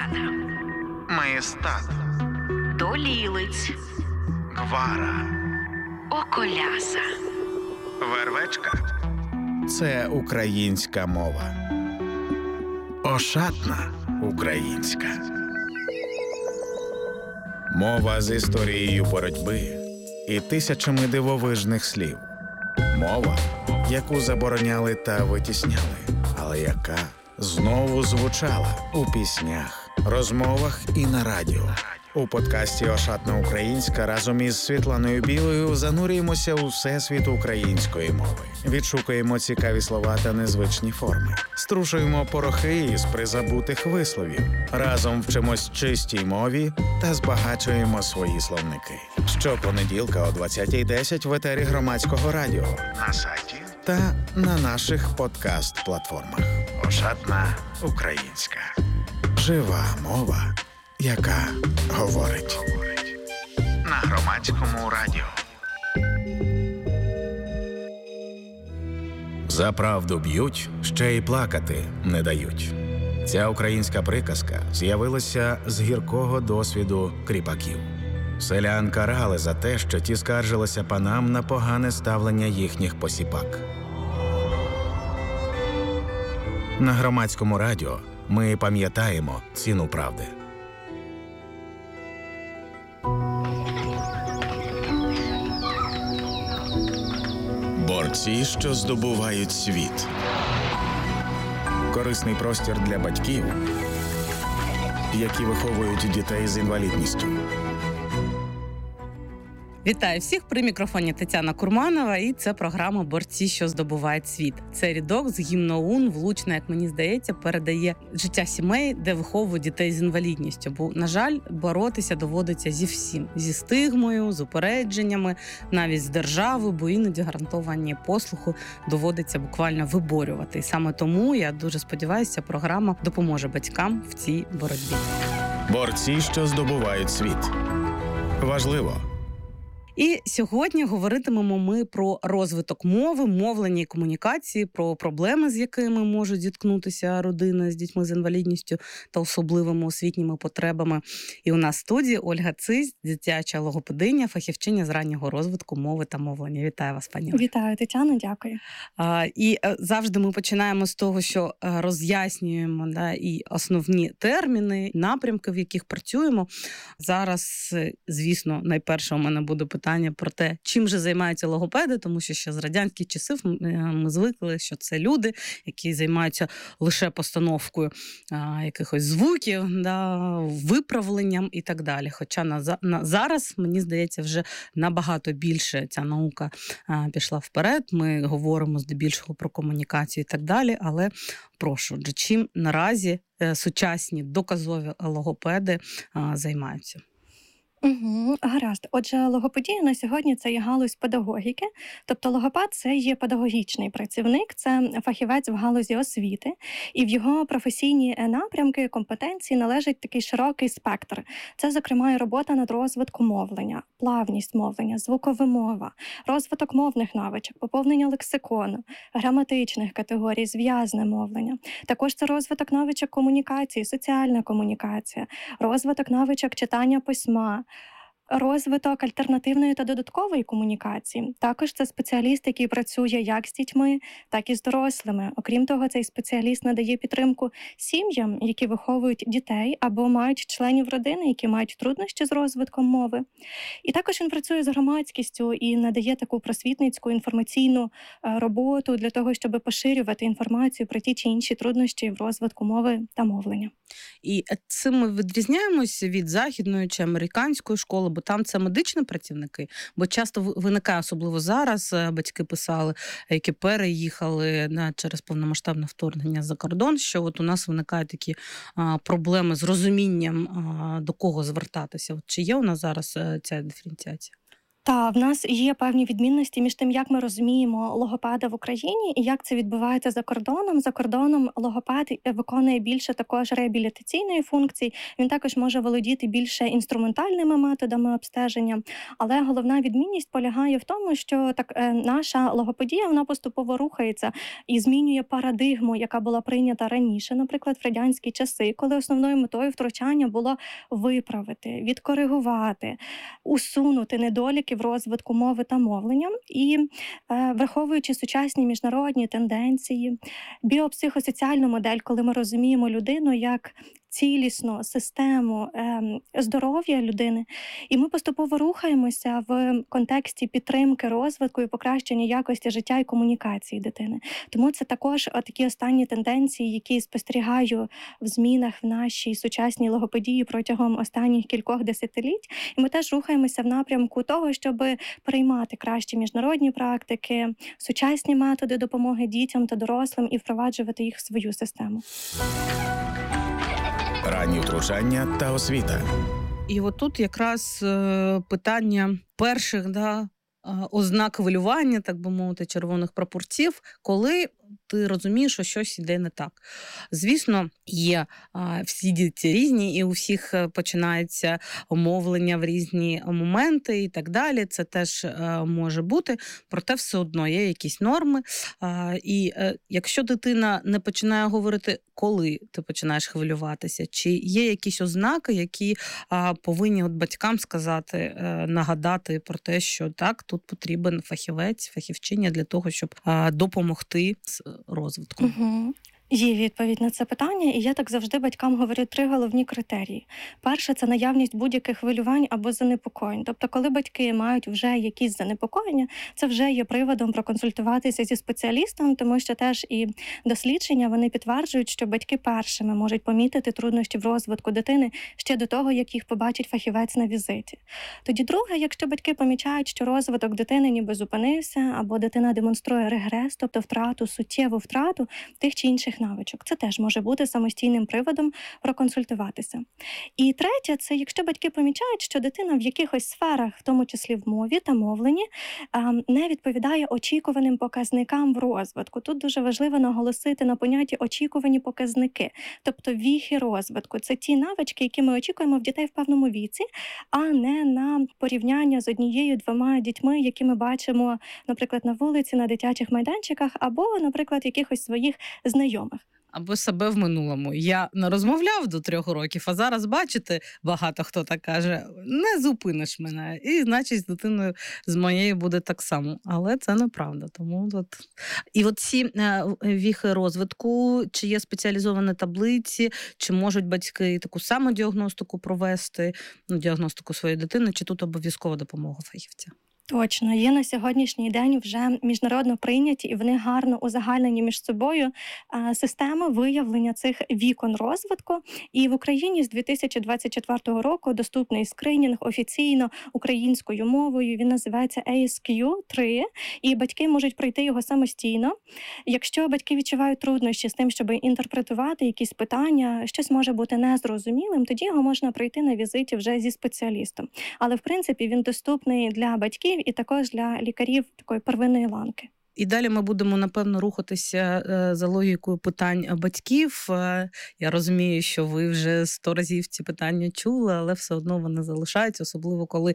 Маєстат, Долілиць, Гвара, Околяса. Вервечка – це українська мова. Ошатна українська. Мова з історією боротьби і тисячами дивовижних слів. Мова, яку забороняли та витісняли, але яка знову звучала у піснях, розмовах і на радіо. У подкасті «Ошатна українська» разом із Світланою Білою занурюємося у всесвіт української мови. Відшукуємо цікаві слова та незвичні форми. Струшуємо порохи із призабутих висловів. Разом вчимось чистій мові та збагачуємо свої словники. Щопонеділка о 20:10 в етері Громадського радіо, на сайті та на наших подкаст-платформах. «Ошатна українська». Жива мова, яка говорить. На Громадському радіо. За правду б'ють, ще й плакати не дають. Ця українська приказка з'явилася з гіркого досвіду кріпаків. Селян карали за те, що ті скаржилися панам на погане ставлення їхніх посіпак. На Громадському радіо ми пам'ятаємо ціну правди. Борці, що здобувають світ. Корисний простір для батьків, які виховують дітей з інвалідністю. Вітаю всіх! При мікрофоні Тетяна Курманова, і це програма «Борці, що здобувають світ». Це рядок з гімну ОУН влучно, як мені здається, передає життя сімей, де виховують дітей з інвалідністю. Бо, на жаль, боротися доводиться зі всім. Зі стигмою, з упередженнями, навіть з державою, бо іноді гарантовані послуху доводиться буквально виборювати. І саме тому, я дуже сподіваюся, програма допоможе батькам в цій боротьбі. Борці, що здобувають світ. Важливо. І сьогодні говоритимемо ми про розвиток мови, мовлення і комунікації, про проблеми, з якими можуть зіткнутися родини з дітьми з інвалідністю та особливими освітніми потребами. І у нас в студії Ольга Цись, дитяча логопединя, фахівчиня з раннього розвитку мови та мовлення. Вітаю вас, пані Ольга. Вітаю, Тетяно, дякую. І завжди ми починаємо з того, що роз'яснюємо і основні терміни, напрямки, в яких працюємо. Зараз, звісно, найперше у мене буде питання про те, чим же займаються логопеди, тому що ще з радянських часів ми звикли, що це люди, які займаються лише постановкою якихось звуків, виправленням і так далі. Хоча зараз, мені здається, вже набагато більше ця наука пішла вперед. Ми говоримо здебільшого про комунікацію і так далі, але прошу, чим наразі сучасні доказові логопеди займаються? Гаразд. Отже, логопедія на сьогодні – це є галузь педагогіки. Тобто логопед – це є педагогічний працівник, це фахівець в галузі освіти. І в його професійні напрямки, компетенції належить такий широкий спектр. Це, зокрема, і робота над розвитком мовлення, плавність мовлення, звуковимова, розвиток мовних навичок, поповнення лексикону, граматичних категорій, зв'язне мовлення. Також це розвиток навичок комунікації, соціальна комунікація, розвиток навичок читання письма, розвиток альтернативної та додаткової комунікації. Також це спеціаліст, який працює як з дітьми, так і з дорослими. Окрім того, цей спеціаліст надає підтримку сім'ям, які виховують дітей або мають членів родини, які мають труднощі з розвитком мови. І також він працює з громадськістю і надає таку просвітницьку інформаційну роботу для того, щоб поширювати інформацію про ті чи інші труднощі в розвитку мови та мовлення. І цим ми відрізняємося від західної чи американської школи, бо там це медичні працівники, бо часто виникає, особливо зараз, батьки писали, які переїхали через повномасштабне вторгнення за кордон, що от у нас виникають такі проблеми з розумінням, до кого звертатися. От чи є у нас зараз ця диференціація? Та в нас є певні відмінності між тим, як ми розуміємо логопеда в Україні і як це відбувається за кордоном. За кордоном логопед виконує більше також реабілітаційної функції. Він також може володіти більше інструментальними методами обстеження. Але головна відмінність полягає в тому, що наша логопедія вона поступово рухається і змінює парадигму, яка була прийнята раніше, наприклад, в радянські часи, коли основною метою втручання було виправити, відкоригувати, усунути недоліки в розвитку мови та мовлення. І враховуючи сучасні міжнародні тенденції, біопсихосоціальну модель, коли ми розуміємо людину як цілісну систему здоров'я людини, і ми поступово рухаємося в контексті підтримки розвитку і покращення якості життя і комунікації дитини. Тому це також такі останні тенденції, які спостерігаю в змінах в нашій сучасній логопедії протягом останніх кількох десятиліть. І ми теж рухаємося в напрямку того, щоб приймати кращі міжнародні практики, сучасні методи допомоги дітям та дорослим і впроваджувати їх в свою систему. Ранні втручання та освіта. І отут якраз питання перших ознак хвилювання, так би мовити, червоних прапорців, коли ти розумієш, що щось йде не так. Звісно, є всі діти різні, і у всіх починається мовлення в різні моменти і так далі. Це теж може бути, проте все одно є якісь норми. І якщо дитина не починає говорити, коли ти починаєш хвилюватися, чи є якісь ознаки, які повинні батькам сказати, нагадати про те, що так, тут потрібен фахівець, фахівчиня для того, щоб допомогти з розвитком. Угу. Є відповідь на це питання, і я так завжди батькам говорю 3 головні критерії. Перше – це наявність будь-яких хвилювань або занепокоєнь. Тобто, коли батьки мають вже якісь занепокоєння, це вже є приводом проконсультуватися зі спеціалістом, тому що теж і дослідження, вони підтверджують, що батьки першими можуть помітити труднощі в розвитку дитини ще до того, як їх побачить фахівець на візиті. Тоді друге, якщо батьки помічають, що розвиток дитини ніби зупинився, або дитина демонструє регрес, тобто суттєву втрату тих чи інших навичок. Це теж може бути самостійним приводом проконсультуватися. І третє, це якщо батьки помічають, що дитина в якихось сферах, в тому числі в мові та мовленні, не відповідає очікуваним показникам в розвитку. Тут дуже важливо наголосити на понятті очікувані показники, тобто віхи розвитку. Це ті навички, які ми очікуємо в дітей в певному віці, а не на порівняння з 1-2 дітьми, які ми бачимо, наприклад, на вулиці, на дитячих майданчиках, або, наприклад, якихось своїх знайомих. Або себе в минулому. Я не розмовляв до 3 років, а зараз, бачите, багато хто так каже, не зупиниш мене. І, значить, з дитиною з моєю буде так само. Але це неправда. Тому І ці віхи розвитку, чи є спеціалізовані таблиці, чи можуть батьки таку самодіагностику провести, діагностику своєї дитини, чи тут обов'язкова допомога фахівця? Точно, є на сьогоднішній день вже міжнародно прийняті, і вони гарно узагальнені між собою системи виявлення цих вікон розвитку. І в Україні з 2024 року доступний скринінг офіційно українською мовою. Він називається ASQ-3, і батьки можуть пройти його самостійно. Якщо батьки відчувають труднощі з тим, щоб інтерпретувати якісь питання, щось може бути незрозумілим, тоді його можна пройти на візиті вже зі спеціалістом. Але, в принципі, він доступний для батьків і також для лікарів такої первинної ланки. І далі ми будемо, напевно, рухатися за логікою питань батьків. Я розумію, що ви вже 100 разів ці питання чули, але все одно вони залишаються, особливо коли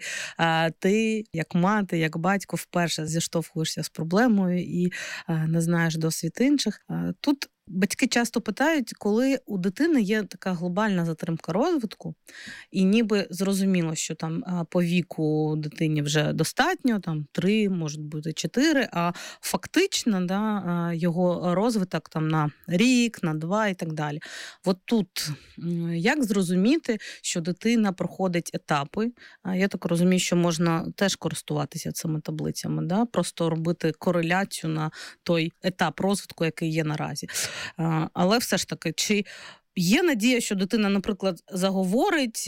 ти, як мати, як батько, вперше зіштовхуєшся з проблемою і не знаєш досвід інших. Тут батьки часто питають, коли у дитини є така глобальна затримка розвитку, і ніби зрозуміло, що там по віку дитині вже достатньо, 3, може бути 4, а фактично його розвиток на рік, на 2 і так далі. От тут як зрозуміти, що дитина проходить етапи? Я так розумію, що можна теж користуватися цими таблицями, просто робити кореляцію на той етап розвитку, який є наразі. Але все ж таки, чи Є надія, що дитина, наприклад, заговорить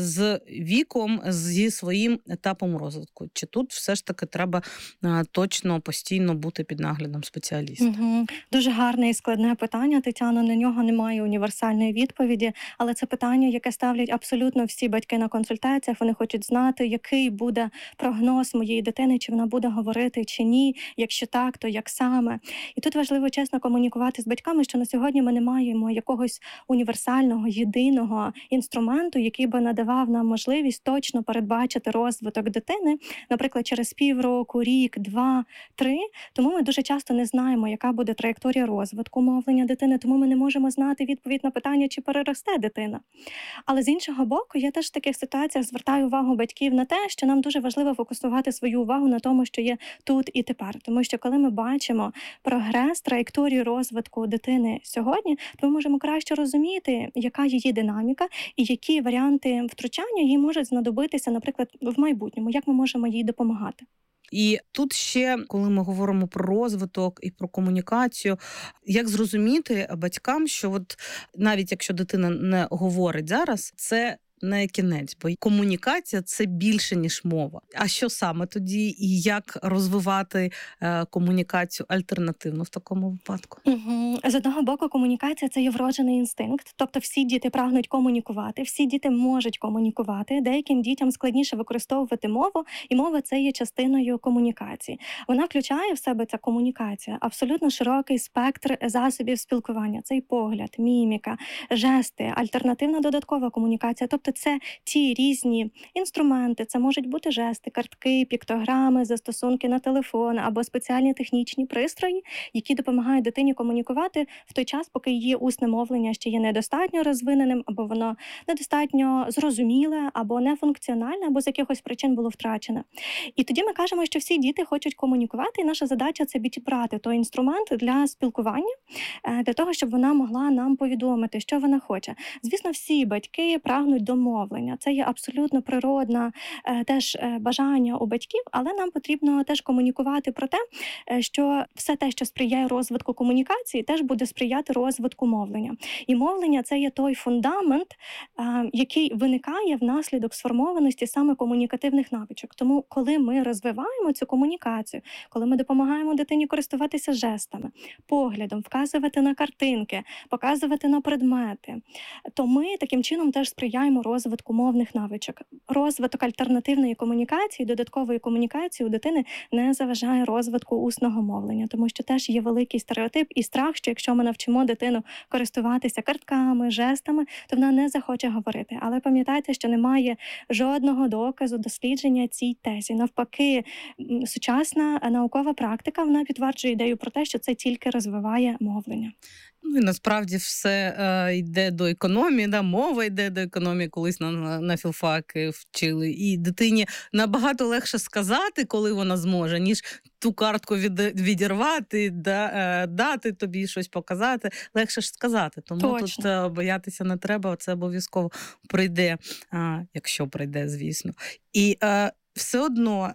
з віком, зі своїм етапом розвитку? Чи тут все ж таки треба точно, постійно бути під наглядом спеціаліста? Угу. Дуже гарне і складне питання, Тетяно. На нього немає універсальної відповіді, але це питання, яке ставлять абсолютно всі батьки на консультаціях. Вони хочуть знати, який буде прогноз моєї дитини, чи вона буде говорити, чи ні. Якщо так, то як саме. І тут важливо чесно комунікувати з батьками, що на сьогодні ми не маємо якогось універсального, єдиного інструменту, який би надавав нам можливість точно передбачити розвиток дитини, наприклад, через півроку, рік, 2, 3. Тому ми дуже часто не знаємо, яка буде траєкторія розвитку мовлення дитини, тому ми не можемо знати відповідь на питання, чи переросте дитина. Але з іншого боку, я теж в таких ситуаціях звертаю увагу батьків на те, що нам дуже важливо фокусувати свою увагу на тому, що є тут і тепер. Тому що коли ми бачимо прогрес, траєкторію розвитку дитини сьогодні, то ми можемо краще розуміти, яка її динаміка і які варіанти втручання їй можуть знадобитися, наприклад, в майбутньому, як ми можемо їй допомагати. І тут ще, коли ми говоримо про розвиток і про комунікацію, як зрозуміти батькам, що от навіть якщо дитина не говорить зараз, це не кінець, бо комунікація – це більше, ніж мова. А що саме тоді і як розвивати комунікацію альтернативно в такому випадку? З одного боку, комунікація – це є вроджений інстинкт. Тобто всі діти прагнуть комунікувати, всі діти можуть комунікувати. Деяким дітям складніше використовувати мову, і мова – це є частиною комунікації. Вона включає в себе, ця комунікація, абсолютно широкий спектр засобів спілкування. Це і погляд, міміка, жести, альтернативна додаткова комунікація. Тобто це ті різні інструменти, це можуть бути жести, картки, піктограми, застосунки на телефон або спеціальні технічні пристрої, які допомагають дитині комунікувати в той час, поки її усне мовлення ще є недостатньо розвиненим, або воно недостатньо зрозуміле, або нефункціональне, або з якихось причин було втрачене. І тоді ми кажемо, що всі діти хочуть комунікувати, і наша задача – це підібрати той інструмент для спілкування, для того, щоб вона могла нам повідомити, що вона хоче. Звісно, всі батьки прагнуть до мовлення. Це є абсолютно природне теж бажання у батьків, але нам потрібно теж комунікувати про те, що все те, що сприяє розвитку комунікації, теж буде сприяти розвитку мовлення. І мовлення – це є той фундамент, який виникає внаслідок сформованості саме комунікативних навичок. Тому, коли ми розвиваємо цю комунікацію, коли ми допомагаємо дитині користуватися жестами, поглядом, вказувати на картинки, показувати на предмети, то ми таким чином теж сприяємо розвитку мовних навичок. Розвиток альтернативної комунікації, додаткової комунікації у дитини не заважає розвитку усного мовлення, тому що теж є великий стереотип і страх, що якщо ми навчимо дитину користуватися картками, жестами, то вона не захоче говорити. Але пам'ятайте, що немає жодного доказу, дослідження цій тезі. Навпаки, сучасна наукова практика, вона підтверджує ідею про те, що це тільки розвиває мовлення. Ну, і насправді все йде до економії, да? Мова йде до економії, колись на філфаки вчили. І дитині набагато легше сказати, коли вона зможе, ніж ту картку відірвати, дати тобі щось показати. Легше ж сказати. Тому Точно. Тут боятися не треба, це обов'язково прийде, якщо прийде, звісно. І все одно,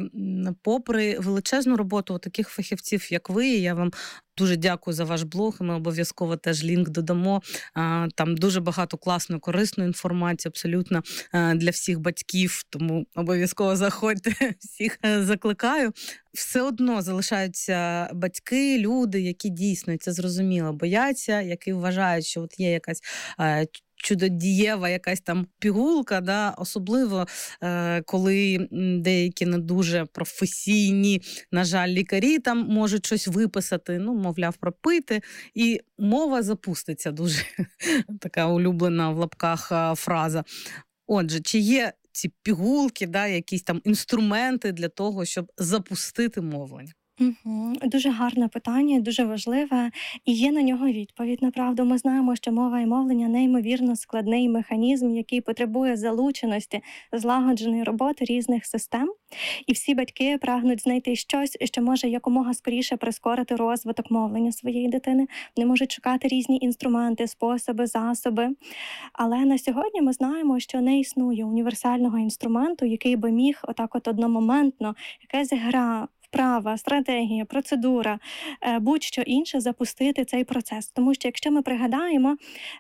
попри величезну роботу таких фахівців, як ви, я вам дуже дякую за ваш блог, ми обов'язково теж лінк додамо. Там дуже багато класної, корисної інформації, абсолютно для всіх батьків, тому обов'язково заходьте, всіх закликаю. Все одно залишаються батьки, люди, які дійсно, це зрозуміло, бояться, які вважають, що от є якась чудодієва якась там пігулка, да? Особливо, коли деякі не дуже професійні, на жаль, лікарі там можуть щось виписати, ну, мовляв, пропити, і мова запуститься. Дуже така улюблена в лапках фраза. Отже, чи є ці пігулки, да, якісь там інструменти для того, щоб запустити мовлення? Дуже гарне питання, дуже важливе, і є на нього відповідь. Направду, ми знаємо, що мова і мовлення – неймовірно складний механізм, який потребує залученості, злагодженої роботи різних систем. І всі батьки прагнуть знайти щось, що може якомога скоріше прискорити розвиток мовлення своєї дитини. Вони можуть шукати різні інструменти, способи, засоби. Але на сьогодні ми знаємо, що не існує універсального інструменту, який би міг отак от одномоментно, якась гра, вправа, стратегія, процедура, будь-що інше запустити цей процес. Тому що якщо ми пригадаємо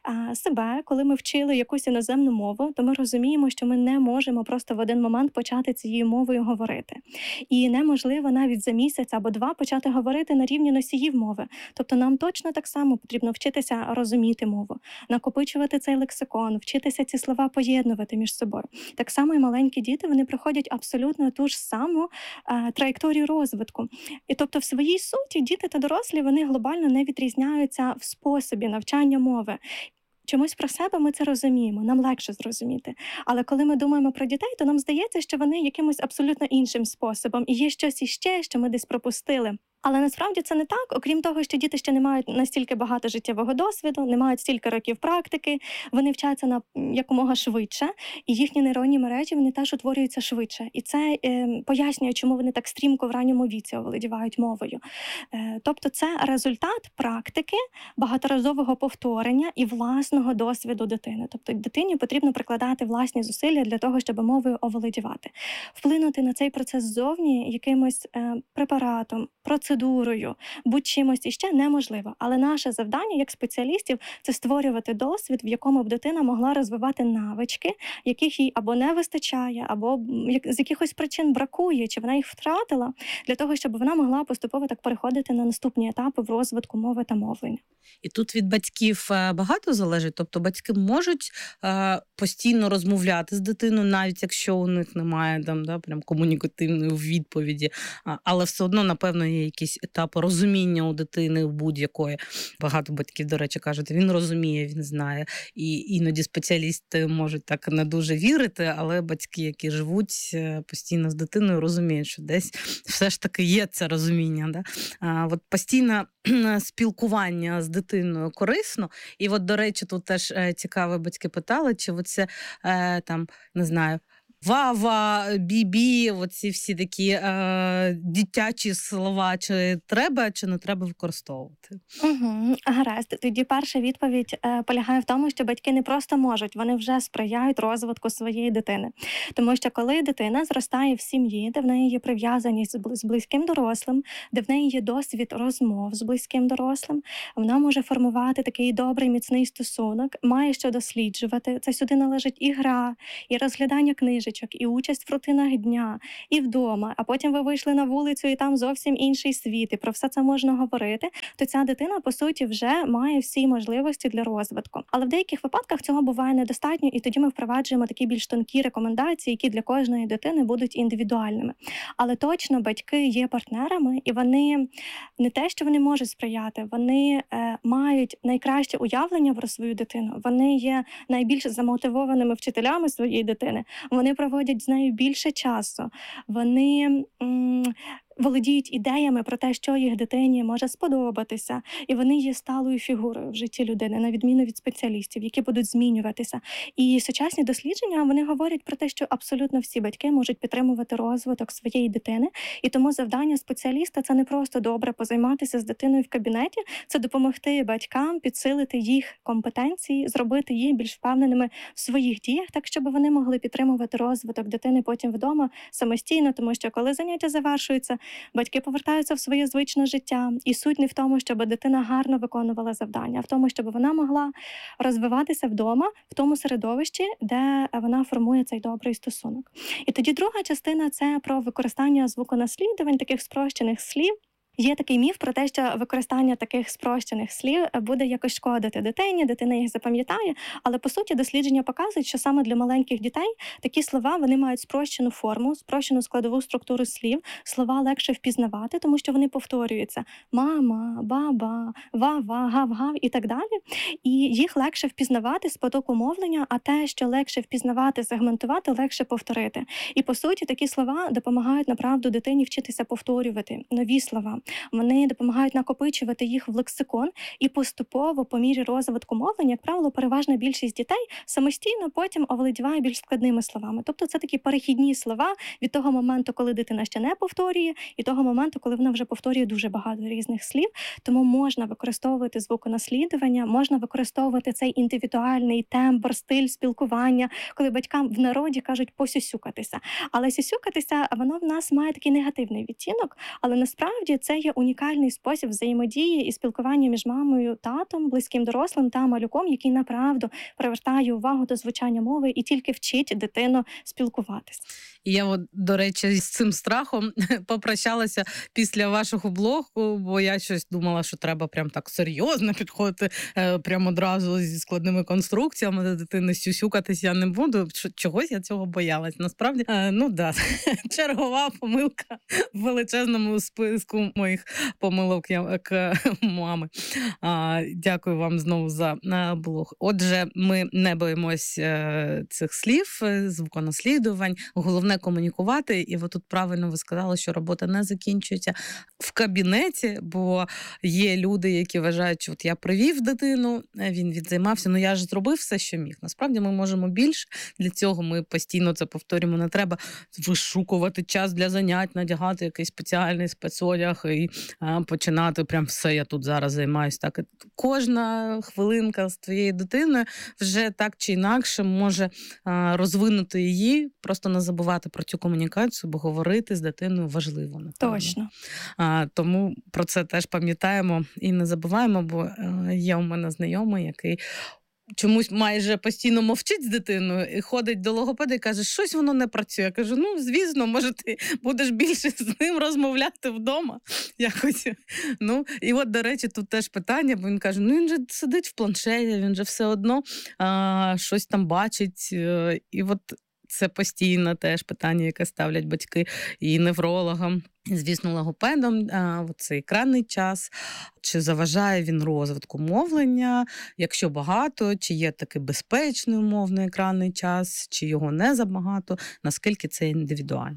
себе, коли ми вчили якусь іноземну мову, то ми розуміємо, що ми не можемо просто в один момент почати цією мовою говорити. І неможливо навіть за місяць або два почати говорити на рівні носіїв мови. Тобто нам точно так само потрібно вчитися розуміти мову, накопичувати цей лексикон, вчитися ці слова поєднувати між собою. Так само і маленькі діти, вони проходять абсолютно ту ж саму траєкторію розвитку. І тобто в своїй суті діти та дорослі, вони глобально не відрізняються в способі навчання мови. Чомусь про себе ми це розуміємо, нам легше зрозуміти. Але коли ми думаємо про дітей, то нам здається, що вони якимось абсолютно іншим способом. І є щось іще, що ми десь пропустили. Але насправді це не так, окрім того, що діти ще не мають настільки багато життєвого досвіду, не мають стільки років практики, вони вчаться на якомога швидше, і їхні нейронні мережі, вони теж утворюються швидше. І це пояснює, чому вони так стрімко в ранньому віці оволодівають мовою. Тобто це результат практики, багаторазового повторення і власного досвіду дитини. Тобто дитині потрібно прикладати власні зусилля для того, щоб мовою оволодівати. Вплинути на цей процес ззовні якимось препаратом, процедурою, будь-чимось іще неможливо. Але наше завдання, як спеціалістів, це створювати досвід, в якому б дитина могла розвивати навички, яких їй або не вистачає, або з якихось причин бракує, чи вона їх втратила, для того, щоб вона могла поступово так переходити на наступні етапи в розвитку мови та мовлення. І тут від батьків багато залежить? Тобто батьки можуть постійно розмовляти з дитиною, навіть якщо у них немає прям комунікативної відповіді, але все одно, напевно, є якісь етапи розуміння у дитини у будь-якої. Багато батьків, до речі, кажуть, він розуміє, він знає. І іноді спеціалісти можуть так не дуже вірити, але батьки, які живуть постійно з дитиною, розуміють, що десь все ж таки є це розуміння. Да? От постійне спілкування з дитиною корисно. І от, до речі, тут теж цікаво, батьки питали, чи оце, не знаю, вава, бібі, оці всі такі дитячі слова, чи треба, чи не треба використовувати? Гаразд. Тоді перша відповідь полягає в тому, що батьки не просто можуть, вони вже сприяють розвитку своєї дитини. Тому що коли дитина зростає в сім'ї, де в неї є прив'язаність з близьким дорослим, де в неї є досвід розмов з близьким дорослим, вона може формувати такий добрий, міцний стосунок, має що досліджувати. Це сюди належить і гра, і розглядання книжок, і участь в рутинах дня, і вдома, а потім ви вийшли на вулицю, і там зовсім інший світ, і про все це можна говорити, то ця дитина, по суті, вже має всі можливості для розвитку. Але в деяких випадках цього буває недостатньо, і тоді ми впроваджуємо такі більш тонкі рекомендації, які для кожної дитини будуть індивідуальними. Але точно батьки є партнерами, і вони не те, що вони можуть сприяти, вони мають найкраще уявлення про свою дитину, вони є найбільш замотивованими вчителями своєї дитини, вони проводять з нею більше часу, вони володіють ідеями про те, що їх дитині може сподобатися, і вони є сталою фігурою в житті людини, на відміну від спеціалістів, які будуть змінюватися. І сучасні дослідження, вони говорять про те, що абсолютно всі батьки можуть підтримувати розвиток своєї дитини, і тому завдання спеціаліста – це не просто добре позайматися з дитиною в кабінеті, це допомогти батькам підсилити їх компетенції, зробити їх більш впевненими в своїх діях, так, щоб вони могли підтримувати розвиток дитини потім вдома самостійно, тому що коли заняття завершуються, батьки повертаються в своє звичне життя. І суть не в тому, щоб дитина гарно виконувала завдання, а в тому, щоб вона могла розвиватися вдома, в тому середовищі, де вона формує цей добрий стосунок. І тоді друга частина – це про використання звуконаслідувань, таких спрощених слів. Є такий міф про те, що використання таких спрощених слів буде якось шкодити дитині, дитина їх запам'ятає, але по суті дослідження показують, що саме для маленьких дітей такі слова, вони мають спрощену форму, спрощену складову структуру слів, слова легше впізнавати, тому що вони повторюються: мама, баба, ва-ва, гав-гав і так далі. І їх легше впізнавати з потоку мовлення, а те, що легше впізнавати, сегментувати, легше повторити. І по суті такі слова допомагають направду дитині вчитися повторювати нові слова. Вони допомагають накопичувати їх в лексикон, і поступово, по мірі розвитку мовлення, як правило, переважна більшість дітей самостійно потім оволодіває більш складними словами. Тобто це такі перехідні слова від того моменту, коли дитина ще не повторює, і того моменту, коли вона вже повторює дуже багато різних слів. Тому можна використовувати звуконаслідування, можна використовувати цей індивідуальний тембр, стиль спілкування, коли батькам в народі кажуть посюсюкатися. Але сюсюкатися, воно в нас має такий негативний відтінок, але насправді це є унікальний спосіб взаємодії і спілкування між мамою, татом, близьким дорослим та малюком, який направду привертає увагу до звучання мови і тільки вчить дитину спілкуватися. І я, до речі, з цим страхом попрощалася після вашого блогу, бо я щось думала, що треба прям так серйозно підходити, прямо одразу зі складними конструкціями до дитини, сюсюкатись я не буду. Чогось я цього боялась. Насправді, чергова помилка в величезному списку моїх помилок як мами. Дякую вам знову за блог. Отже, ми не боїмось цих слів, звуконаслідувань. Головне комунікувати, і ви тут правильно ви сказали, що робота не закінчується в кабінеті, бо є люди, які вважають, що от я привів дитину, він відзаймався, я ж зробив все, що міг. Насправді ми можемо більше, для цього ми постійно це повторюємо, не треба вишукувати час для занять, надягати якийсь спеціальний спецодяг і починати прям все, я тут зараз займаюсь. Так, кожна хвилинка з твоєю дитиною вже так чи інакше може розвинути її, просто не забувати про цю комунікацію, бо говорити з дитиною важливо. Напевно. Точно. Тому про це теж пам'ятаємо і не забуваємо, бо є у мене знайомий, який чомусь майже постійно мовчить з дитиною і ходить до логопеда і каже, щось воно не працює. Я кажу, звісно, може ти будеш більше з ним розмовляти вдома. Якось. І от, до речі, тут теж питання, бо він каже, він же сидить в планшеті, він же все одно щось там бачить. І от це постійно теж питання, яке ставлять батьки і неврологам, звісно, логопедом. Цей екранний час, чи заважає він розвитку мовлення, якщо багато, чи є такий безпечний умовний екранний час, чи його не забагато, наскільки це індивідуально?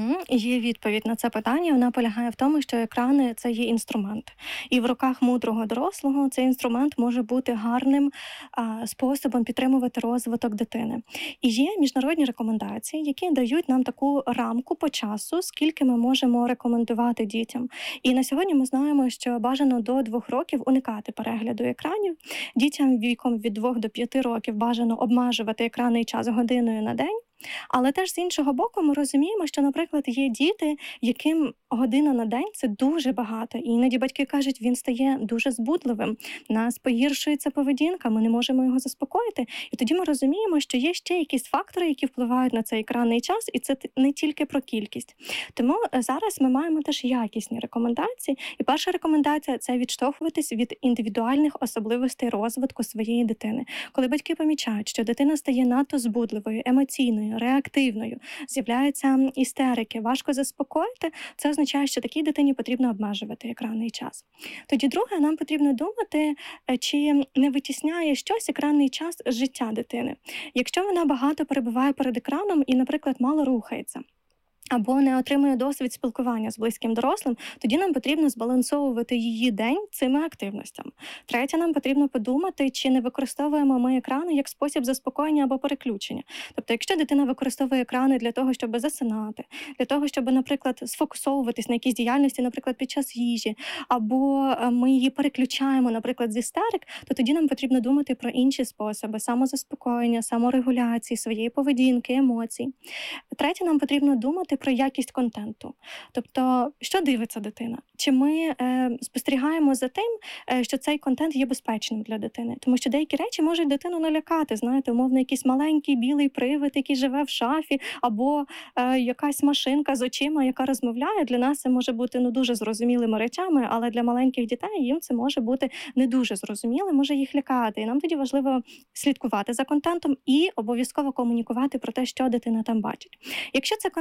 Є відповідь на це питання, вона полягає в тому, що екрани – це є інструмент. І в руках мудрого дорослого цей інструмент може бути гарним способом підтримувати розвиток дитини. І є міжнародні рекомендації, які дають нам таку рамку по часу, скільки ми можемо рекомендувати дітям. І на сьогодні ми знаємо, що бажано до 2 років уникати перегляду екранів. Дітям віком від 2 до 5 років бажано обмежувати екранний час годиною на день. Але теж з іншого боку ми розуміємо, що, наприклад, є діти, яким година на день – це дуже багато. І іноді батьки кажуть, він стає дуже збудливим, в нас погіршується поведінка, ми не можемо його заспокоїти. І тоді ми розуміємо, що є ще якісь фактори, які впливають на цей екранний час, і це не тільки про кількість. Тому зараз ми маємо теж якісні рекомендації. І перша рекомендація – це відштовхуватись від індивідуальних особливостей розвитку своєї дитини. Коли батьки помічають, що дитина стає надто збудливою, емоційною, реактивною, з'являються істерики, важко заспокоїти, це означає, що такій дитині потрібно обмежувати екранний час. Тоді друге, нам потрібно думати, чи не витісняє щось екранний час з життя дитини. Якщо вона багато перебуває перед екраном і, наприклад, мало рухається, або не отримує досвід спілкування з близьким дорослим, тоді нам потрібно збалансовувати її день цими активностями. Третє, нам потрібно подумати, чи не використовуємо ми екрани як спосіб заспокоєння або переключення. Тобто, якщо дитина використовує екрани для того, щоб засинати, для того, щоб, наприклад, сфокусовуватись на якійсь діяльності, наприклад, під час їжі, або ми її переключаємо, наприклад, з істерик, то тоді нам потрібно думати про інші способи самозаспокоєння, саморегуляції, своєї поведінки, емоцій. Третє, нам потрібно думати про якість контенту. Тобто, що дивиться дитина? Чи ми спостерігаємо за тим, що цей контент є безпечним для дитини? Тому що деякі речі можуть дитину налякати, знаєте, умовно, якийсь маленький білий привид, який живе в шафі, або якась машинка з очима, яка розмовляє. Для нас це може бути дуже зрозумілими речами, але для маленьких дітей їм це може бути не дуже зрозуміло, може їх лякати. І нам тоді важливо слідкувати за контентом і обов'язково комунікувати про те, що дитина там бачить. Якщо це контент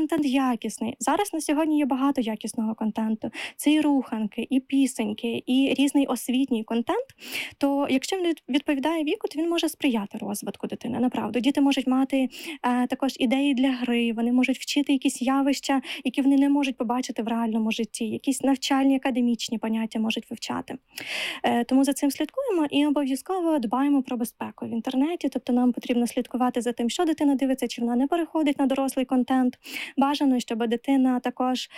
якісний. Зараз на сьогодні є багато якісного контенту. Це і руханки, і пісеньки, і різний освітній контент. То якщо він відповідає віку, то він може сприяти розвитку дитини. Направду, діти можуть мати також ідеї для гри, вони можуть вчити якісь явища, які вони не можуть побачити в реальному житті, якісь навчальні, академічні поняття можуть вивчати. Тому за цим слідкуємо і обов'язково дбаємо про безпеку в інтернеті, тобто нам потрібно слідкувати за тим, що дитина дивиться, чи вона не переходить на дорослий контент. Бажано, щоб дитина також,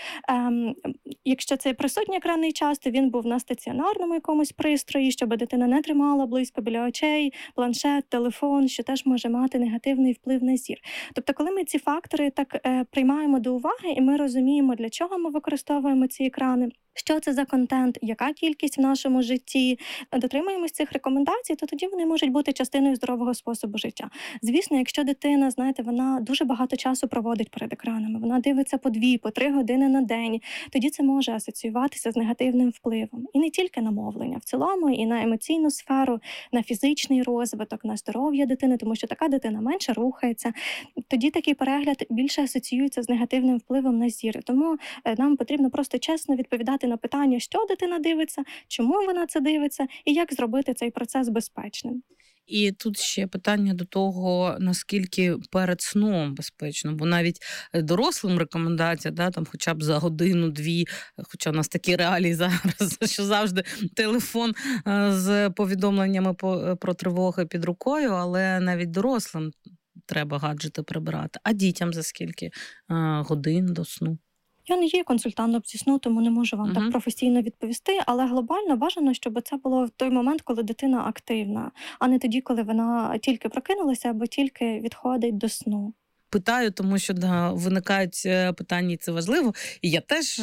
якщо це присутній екранний час, то він був на стаціонарному якомусь пристрої, щоб дитина не тримала близько біля очей, планшет, телефон, що теж може мати негативний вплив на зір. Тобто, коли ми ці фактори так приймаємо до уваги, і ми розуміємо, для чого ми використовуємо ці екрани, що це за контент, яка кількість в нашому житті, дотримуємось цих рекомендацій, то тоді вони можуть бути частиною здорового способу життя. Звісно, якщо дитина, знаєте, вона дуже багато часу проводить перед екранами, вона дивиться по 2-3 години на день, тоді це може асоціюватися з негативним впливом. І не тільки на мовлення, в цілому, і на емоційну сферу, на фізичний розвиток, на здоров'я дитини, тому що така дитина менше рухається. Тоді такий перегляд більше асоціюється з негативним впливом на зір. Тому нам потрібно просто чесно відповідати на питання, що дитина дивиться, чому вона це дивиться, і як зробити цей процес безпечним. І тут ще питання до того, наскільки перед сном безпечно, бо навіть дорослим рекомендація, там хоча б за годину-дві, хоча у нас такі реалії зараз, що завжди телефон з повідомленнями про тривоги під рукою, але навіть дорослим треба гаджети прибирати. А дітям за скільки годин до сну? Я не є консультантом зі сну, тому не можу вам так професійно відповісти, але глобально бажано, щоб це було в той момент, коли дитина активна, а не тоді, коли вона тільки прокинулася або тільки відходить до сну. Питаю, тому що виникають питання, і це важливо. І я теж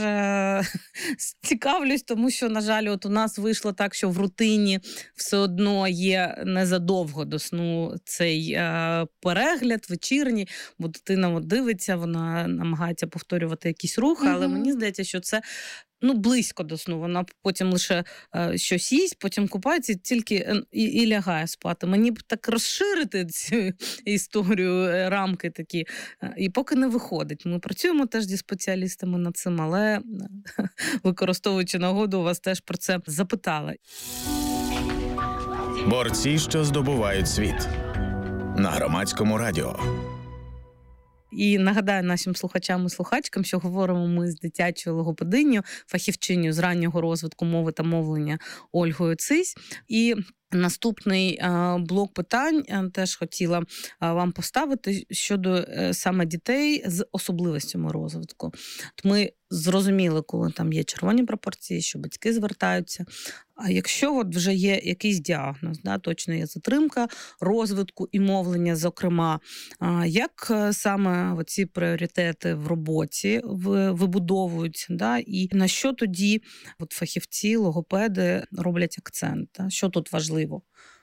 цікавлюсь, тому що, на жаль, от у нас вийшло так, що в рутині все одно є незадовго до сну цей перегляд вечірній, бо дитина дивиться, вона намагається повторювати якісь рухи, але мені здається, що це близько до сну. Вона потім лише щось їсть, потім купається тільки і лягає спати. Мені б так розширити цю історію, рамки такі, і поки не виходить. Ми працюємо теж зі спеціалістами над цим, але використовуючи нагоду, вас теж про це запитали. Борці, що здобувають світ. На Громадському радіо. І нагадаю нашим слухачам і слухачкам, що говоримо ми з дитячою логопединею, фахівчинею з раннього розвитку мови та мовлення Ольгою Цись. І наступний блок питань теж хотіла вам поставити щодо саме дітей з особливостями розвитку. Ми зрозуміли, коли там є червоні пропорції, що батьки звертаються. А якщо вже є якийсь діагноз, точно є затримка розвитку і мовлення, зокрема, як саме ці пріоритети в роботі вибудовуються, і на що тоді фахівці, логопеди роблять акцент? Що тут важливо?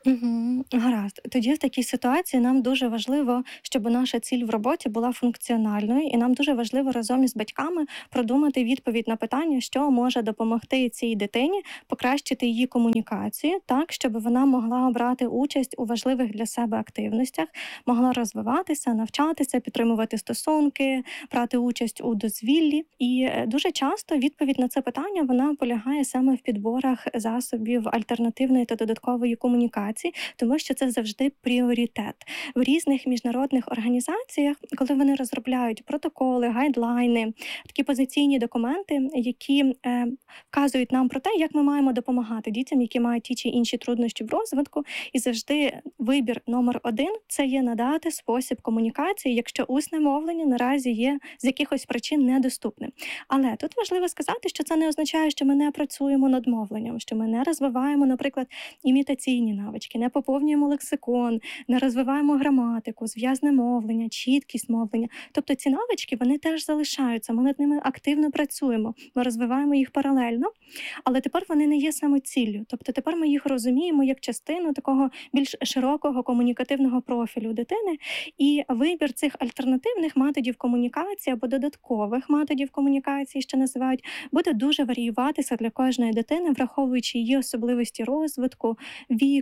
Гаразд. Тоді в такій ситуації нам дуже важливо, щоб наша ціль в роботі була функціональною, і нам дуже важливо разом із батьками продумати відповідь на питання, що може допомогти цій дитині покращити її комунікацію, так, щоб вона могла брати участь у важливих для себе активностях, могла розвиватися, навчатися, підтримувати стосунки, брати участь у дозвіллі. І дуже часто відповідь на це питання, вона полягає саме в підборах засобів альтернативної та додаткової комунікації, тому що це завжди пріоритет. В різних міжнародних організаціях, коли вони розробляють протоколи, гайдлайни, такі позиційні документи, які вказують нам про те, як ми маємо допомагати дітям, які мають ті чи інші труднощі в розвитку, і завжди вибір номер 1 – це є надати спосіб комунікації, якщо усне мовлення наразі є з якихось причин недоступним. Але тут важливо сказати, що це не означає, що ми не працюємо над мовленням, що ми не розвиваємо, наприклад, імітаційні навички, не поповнюємо лексикон, не розвиваємо граматику, зв'язне мовлення, чіткість мовлення. Тобто ці навички, вони теж залишаються, ми над ними активно працюємо, ми розвиваємо їх паралельно, але тепер вони не є самоціллю. Тобто тепер ми їх розуміємо як частину такого більш широкого комунікативного профілю дитини, і вибір цих альтернативних методів комунікації або додаткових методів комунікації, що називають, буде дуже варіюватися для кожної дитини, враховуючи її особливості розвитку, віку,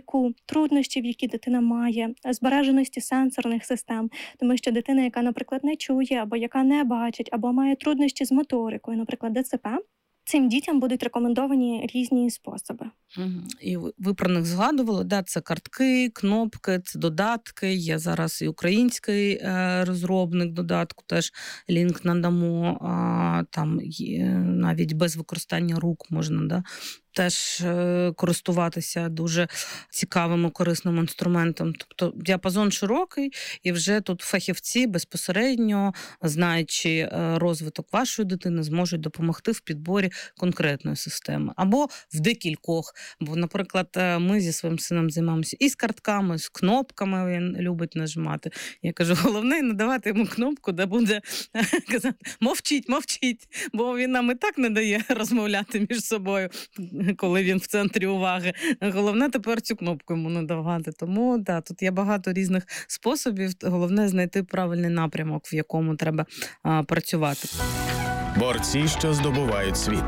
віку, труднощів, які дитина має, збереженості сенсорних систем, тому що дитина, яка, наприклад, не чує, або яка не бачить, або має труднощі з моторикою, наприклад, ДЦП, цим дітям будуть рекомендовані різні способи. І ви про них згадували, да, це картки, кнопки, це додатки. Є зараз і український розробник додатку, теж лінк надамо, там навіть без використання рук можна, да, теж користуватися дуже цікавим і корисним інструментом. Тобто діапазон широкий, і вже тут фахівці безпосередньо, знаючи розвиток вашої дитини, зможуть допомогти в підборі конкретної системи. Або в декількох. Бо, наприклад, ми зі своїм сином займаємося і з картками, і з кнопками, він любить нажимати. Я кажу, головне не давати йому кнопку, де буде казати «мовчіть, мовчіть», бо він нам і так не дає розмовляти між собою, коли він в центрі уваги. Головне тепер цю кнопку йому не давати. Тому, да, тут є багато різних способів. Головне знайти правильний напрямок, в якому треба працювати. Борці, що здобувають світ.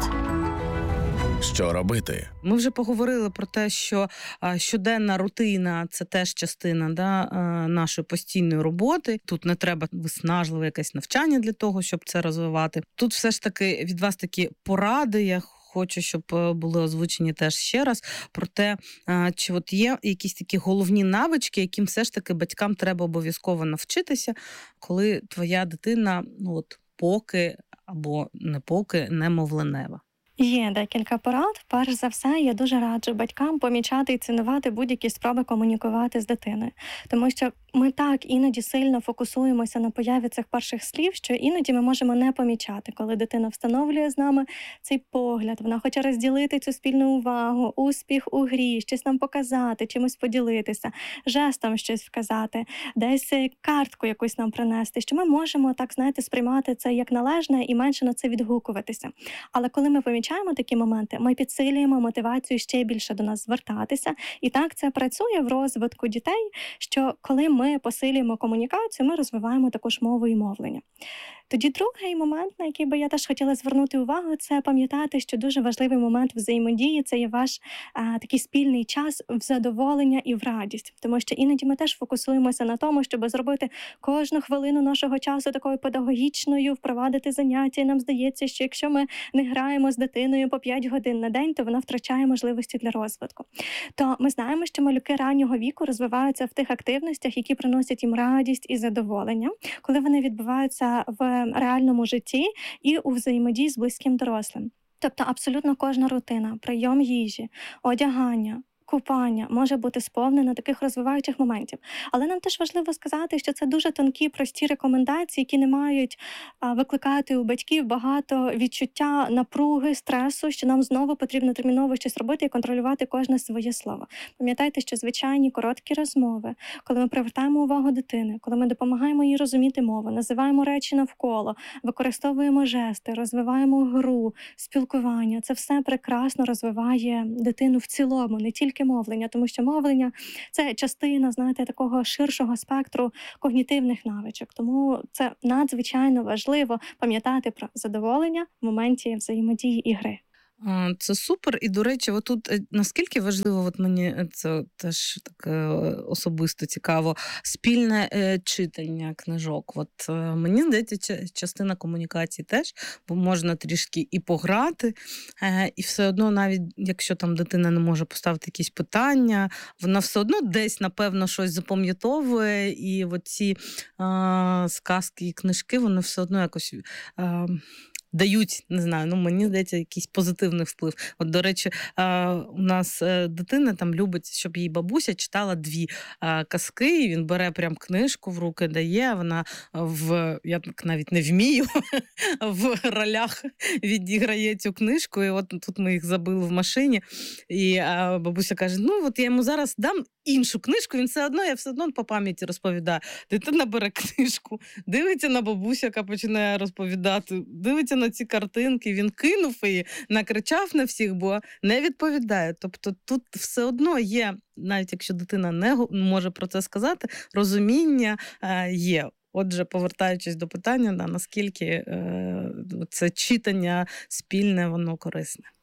Що робити? Ми вже поговорили про те, що щоденна рутина – це теж частина, да, нашої постійної роботи. Тут не треба виснажливе якесь навчання для того, щоб це розвивати. Тут все ж таки від вас такі поради, я хочу, щоб були озвучені теж ще раз, про те, чи от є якісь такі головні навички, яким все ж таки батькам треба обов'язково навчитися, коли твоя дитина, ну от, поки або не поки немовленева. Є декілька порад. Перш за все, я дуже раджу батькам помічати і цінувати будь-які спроби комунікувати з дитиною. Тому що ми так іноді сильно фокусуємося на появі цих перших слів, що іноді ми можемо не помічати, коли дитина встановлює з нами цей погляд, вона хоче розділити цю спільну увагу, успіх у грі, щось нам показати, чимось поділитися, жестом щось вказати, десь картку якусь нам принести, що ми можемо, так, знаєте, сприймати це як належне і менше на це відгукуватися. Але коли ми помічаємо такі моменти, ми підсилюємо мотивацію ще більше до нас звертатися. І так це працює в розвитку дітей, що коли ми посилюємо комунікацію, ми розвиваємо також мову і мовлення. Тоді другий момент, на який би я теж хотіла звернути увагу, це пам'ятати, що дуже важливий момент взаємодії – це є ваш такий спільний час в задоволення і в радість. Тому що іноді ми теж фокусуємося на тому, щоб зробити кожну хвилину нашого часу такою педагогічною, впровадити заняття. І нам здається, що якщо ми не граємо з дитиною по 5 годин на день, то вона втрачає можливості для розвитку. То ми знаємо, що малюки раннього віку розвиваються в тих активностях, які приносять їм радість і задоволення, коли вони відбуваються в реальному житті і у взаємодії з близьким дорослим. Тобто абсолютно кожна рутина, прийом їжі, одягання, купання може бути сповнена таких розвиваючих моментів. Але нам теж важливо сказати, що це дуже тонкі, прості рекомендації, які не мають викликати у батьків багато відчуття напруги, стресу, що нам знову потрібно терміново щось робити і контролювати кожне своє слово. Пам'ятайте, що звичайні короткі розмови, коли ми привертаємо увагу дитини, коли ми допомагаємо їй розуміти мову, називаємо речі навколо, використовуємо жести, розвиваємо гру, спілкування, це все прекрасно розвиває дитину в цілому, не тільки мовлення, тому що мовлення – це частина, знаєте, такого ширшого спектру когнітивних навичок. Тому це надзвичайно важливо пам'ятати про задоволення в моменті взаємодії і гри. Це супер. І, до речі, отут наскільки важливо, от мені це теж так особисто цікаво, спільне читання книжок. От мені здається, частина комунікації теж, бо можна трішки і пограти, і все одно, навіть якщо там дитина не може поставити якісь питання, вона все одно десь, напевно, щось запам'ятовує, і оці сказки і книжки, вони все одно якось дають, не знаю, ну мені здається, якийсь позитивний вплив. От, до речі, у нас дитина там любить, щоб їй бабуся читала 2 казки, і він бере прям книжку в руки, дає, вона я так навіть не вмію, в ролях відіграє цю книжку, і от тут ми їх забили в машині, і бабуся каже, ну от я йому зараз дам іншу книжку, він я все одно по пам'яті розповідаю. Дитина бере книжку, дивиться на бабусю, яка починає розповідати, дивиться на ці картинки, він кинув її, накричав на всіх, бо не відповідає. Тобто тут все одно є, навіть якщо дитина не може про це сказати, розуміння є. Отже, повертаючись до питання, наскільки це читання спільне, воно корисне.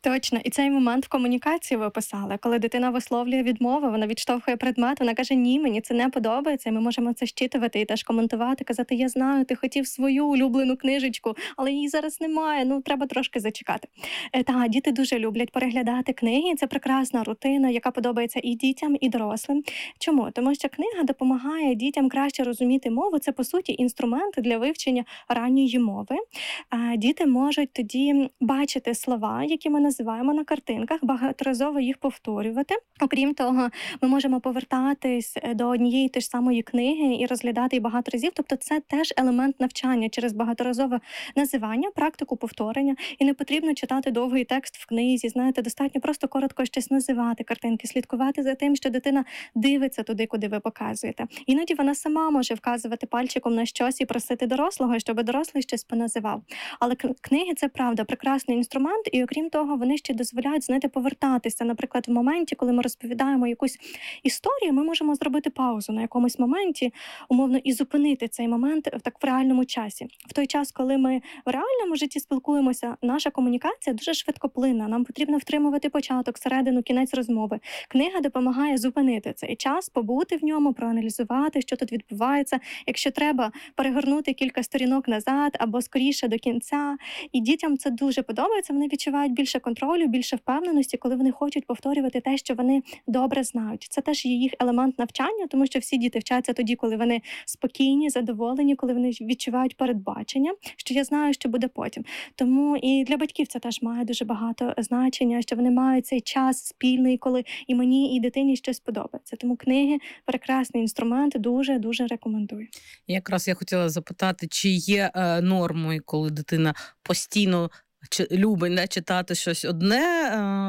Точно, і цей момент в комунікації ви описали, коли дитина висловлює відмови, вона відштовхує предмет, вона каже: ні, мені це не подобається, і ми можемо це щитувати і теж коментувати, казати: я знаю, ти хотів свою улюблену книжечку, але її зараз немає, ну треба трошки зачекати. Та, діти дуже люблять переглядати книги, це прекрасна рутина, яка подобається і дітям, і дорослим. Чому? Тому що книга допомагає дітям краще розуміти мову, це, по суті, інструмент для вивчення ранньої мови. Діти можуть тоді бачити слова, які ми називаємо на картинках, багаторазово їх повторювати. Окрім того, ми можемо повертатись до однієї ж самої книги і розглядати її багато разів. Тобто це теж елемент навчання через багаторазове називання, практику повторення. І не потрібно читати довгий текст в книзі. Знаєте, достатньо просто коротко щось називати картинки, слідкувати за тим, що дитина дивиться туди, куди ви показуєте. Іноді вона сама може вказувати пальчиком на щось і просити дорослого, щоб дорослий щось поназивав. Але книги – це, правда, прекрасний інструмент, і окрім того, вони ще дозволяють, знаєте, повертатися. Наприклад, в моменті, коли ми розповідаємо якусь історію, ми можемо зробити паузу на якомусь моменті, умовно, і зупинити цей момент в реальному часі. В той час, коли ми в реальному житті спілкуємося, наша комунікація дуже швидкоплинна. Нам потрібно втримувати початок, середину, кінець розмови. Книга допомагає зупинити цей час, побути в ньому, проаналізувати, що тут відбувається. Якщо треба, перегорнути кілька сторінок назад або скоріше до кінця. І дітям це дуже подобається. Вони відчувають більше контролю, більше впевненості, коли вони хочуть повторювати те, що вони добре знають. Це теж є їх елемент навчання, тому що всі діти вчаться тоді, коли вони спокійні, задоволені, коли вони відчувають передбачення, що я знаю, що буде потім. Тому і для батьків це теж має дуже багато значення, що вони мають цей час спільний, коли і мені, і дитині щось подобається. Тому книги – прекрасний інструмент, дуже-дуже рекомендую. Якраз я хотіла запитати, чи є нормою, коли дитина постійно любить читати щось одне,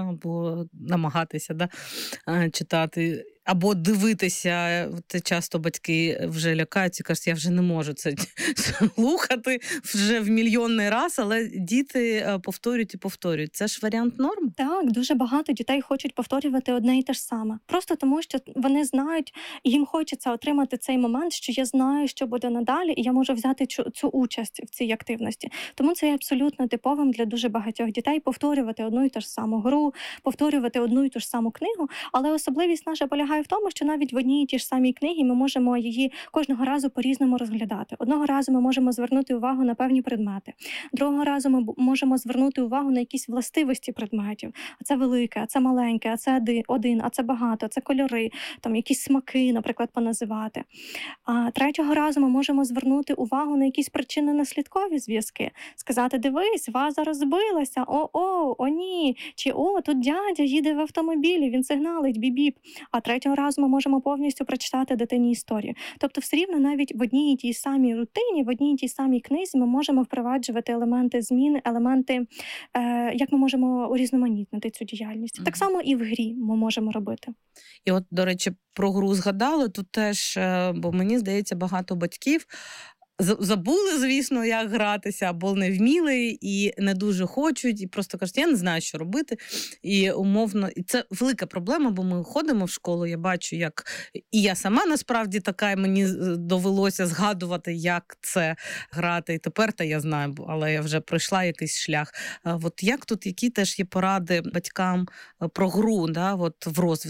або намагатися читати, або дивитися. Часто батьки вже лякаються, кажуть, я вже не можу це слухати вже в мільйонний раз, але діти повторюють і повторюють. Це ж варіант норм? Так, дуже багато дітей хочуть повторювати одне і те ж саме. Просто тому, що вони знають, їм хочеться отримати цей момент, що я знаю, що буде надалі, і я можу взяти цю участь в цій активності. Тому це є абсолютно типовим для дуже багатьох дітей повторювати одну і ту ж саму гру, повторювати одну і ту ж саму книгу, але особливість наша полягає в тому, що навіть в одній і тій ж самій книгі ми можемо її кожного разу по-різному розглядати. Одного разу ми можемо звернути увагу на певні предмети, другого разу ми можемо звернути увагу на якісь властивості предметів. А це велике, а це маленьке, а це один, а це багато, а це кольори, там якісь смаки, наприклад, поназивати. А третього разу ми можемо звернути увагу на якісь причинно-наслідкові зв'язки. Сказати: дивись, ваза розбилася, о ні, чи тут дядя їде в автомобілі, він сигналить, біп-біп. А третього разу ми можемо повністю прочитати дитині історію. Тобто все рівно навіть в одній і тій самій рутині, в одній і тій самій книзі ми можемо впроваджувати елементи змін, елементи, як ми можемо урізноманітнити цю діяльність. Так само і в грі ми можемо робити. І от, до речі, про гру згадали, тут теж, бо мені здається, багато батьків забули, звісно, як гратися, або не вміли, і не дуже хочуть, і просто кажуть, я не знаю, що робити. І умовно, і це велика проблема, бо ми ходимо в школу, я бачу, як і я сама насправді така, і мені довелося згадувати, як це грати. І тепер-то я знаю, але я вже пройшла якийсь шлях. От як тут, які теж є поради батькам про гру, в розвитку?